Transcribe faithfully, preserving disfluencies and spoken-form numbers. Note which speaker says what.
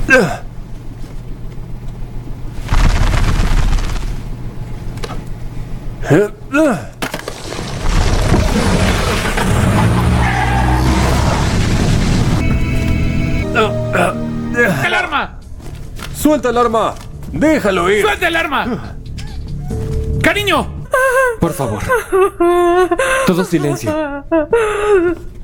Speaker 1: ¡El arma!
Speaker 2: ¡Suelta el arma! ¡Déjalo ir!
Speaker 1: ¡Suelta el arma! ¡Cariño!
Speaker 3: Por favor. Todo silencio.